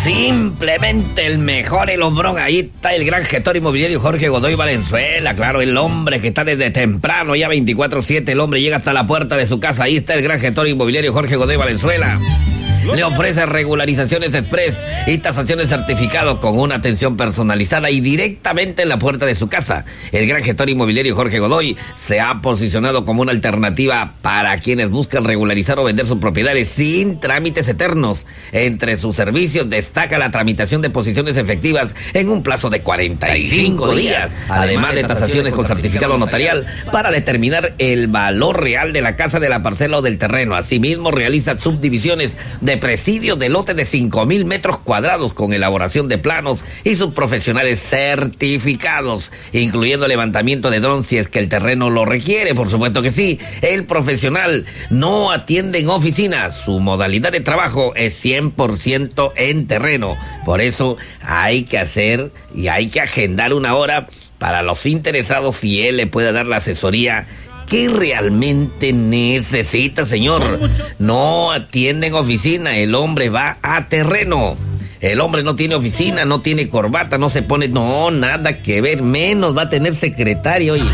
Simplemente el mejor, el hombrón. Ahí está el gran gestor inmobiliario Jorge Godoy Valenzuela. Claro, el hombre que está desde temprano, ya 24/7. El hombre llega hasta la puerta de su casa. Ahí está el gran gestor inmobiliario Jorge Godoy Valenzuela. Le ofrece regularizaciones express y tasaciones certificados con una atención personalizada y directamente en la puerta de su casa. El gran gestor inmobiliario Jorge Godoy se ha posicionado como una alternativa para quienes buscan regularizar o vender sus propiedades sin trámites eternos. Entre sus servicios destaca la tramitación de posiciones efectivas en un plazo de 45 días, además de tasaciones con certificado notarial para determinar el valor real de la casa, de la parcela o del terreno. Asimismo, realiza subdivisiones de presidios de lote de 5,000 metros cuadrados con elaboración de planos y sus profesionales certificados, incluyendo levantamiento de dron si es que el terreno lo requiere. Por supuesto que sí. El profesional no atiende en oficina. Su modalidad de trabajo es 100% en terreno. Por eso hay que hacer y hay que agendar una hora para los interesados y él le pueda dar la asesoría ¿qué realmente necesita, señor? No atiende en oficina, el hombre va a terreno. El hombre no tiene oficina, no tiene corbata, no se pone... No, nada que ver, menos va a tener secretaria, oye.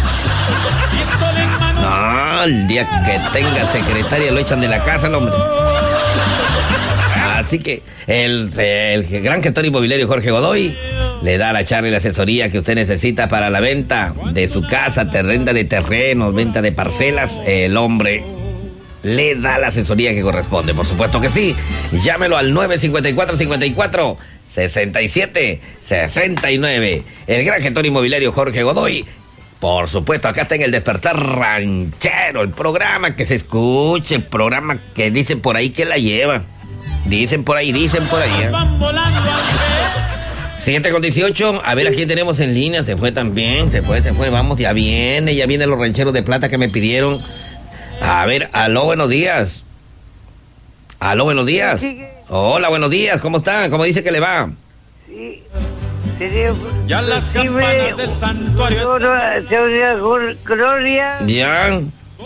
No, el día que tenga secretaria lo echan de la casa el hombre. Así que el gran gestor inmobiliario Jorge Godoy le da la charla y la asesoría que usted necesita para la venta de su casa, renta de terrenos, venta de parcelas. El hombre le da la asesoría que corresponde, por supuesto que sí. Llámelo al 954-54-67-69. El gran gestor inmobiliario Jorge Godoy. Por supuesto, acá está en El Despertar Ranchero, el programa que se escuche, el programa que dicen por ahí que la lleva. Dicen por ahí, ¿eh? 7:18, a ver a quién tenemos en línea. Se fue también, se fue, vamos, ya vienen los rancheros de plata que me pidieron. A ver, aló, buenos días. Aló, buenos días. Hola, buenos días, ¿cómo están? ¿Cómo dice que le va? Sí. Ya las campanas del santuario. Gloria. Ya.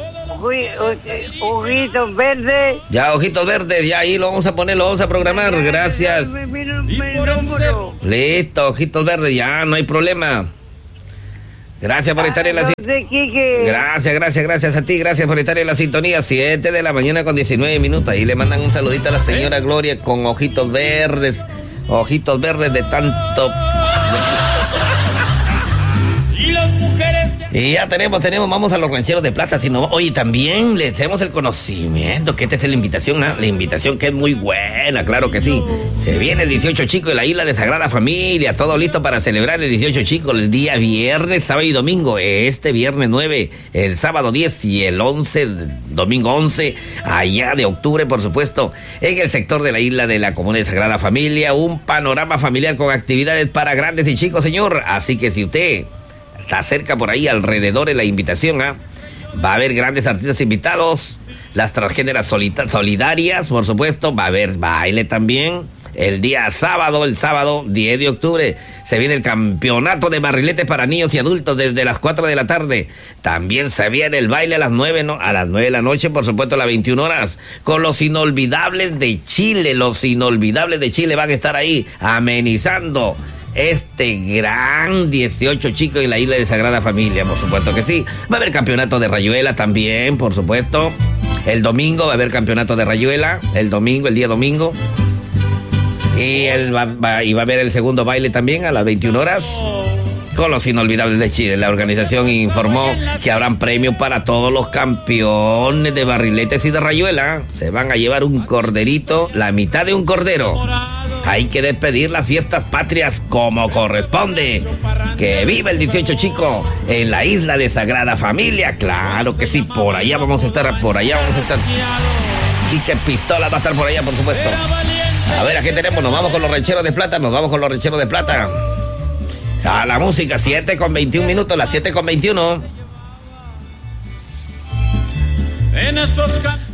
Ojitos verdes. Ya, ojitos verdes, ya ahí lo vamos a poner, lo vamos a programar, gracias. Listo, ojitos verdes, ya, no hay problema. Gracias por estar en la sintonía. Gracias a ti, gracias por estar en la sintonía. 7:19 con 19 minutos. Ahí le mandan un saludito a la señora Gloria con ojitos verdes de tanto... Y ya tenemos, vamos a los rancheros de plata. Oye, también le hacemos el conocimiento que esta es la invitación, ¿eh? La invitación que es muy buena, claro que sí. Se viene el 18 Chico de la Isla de Sagrada Familia, todo listo para celebrar el 18 Chico, el día viernes, sábado y domingo. Este viernes 9, el sábado 10 y el 11, domingo 11, allá de octubre, por supuesto, en el sector de la isla de la Comuna de Sagrada Familia. Un panorama familiar con actividades para grandes y chicos, señor. Así que si usted está cerca por ahí, alrededor de la invitación, ¿eh? Va a haber grandes artistas invitados, las transgéneras solidarias, por supuesto, va a haber baile también. El sábado 10 de octubre, se viene el campeonato de barriletes para niños y adultos desde las 4 de la tarde. También se viene el baile a las 9, ¿no? A las 9 de la noche, por supuesto, a las 21 horas, con los inolvidables de Chile. Los inolvidables de Chile van a estar ahí amenizando este gran 18 Chico en la Isla de Sagrada Familia, por supuesto que sí. Va a haber campeonato de rayuela también, por supuesto. El domingo va a haber campeonato de rayuela, el día domingo. Y va a haber el segundo baile también a las 21 horas con los inolvidables de Chile. La organización informó que habrán premios para todos los campeones de barriletes y de rayuela. Se van a llevar un corderito, la mitad de un cordero. Hay que despedir las fiestas patrias como corresponde. Que viva el 18 Chico en la Isla de Sagrada Familia. Claro que sí, por allá vamos a estar. Y que Pistola va a estar por allá, por supuesto. A ver, aquí tenemos, nos vamos con los rancheros de plata. A la música, 7:21 minutos, las 7:21.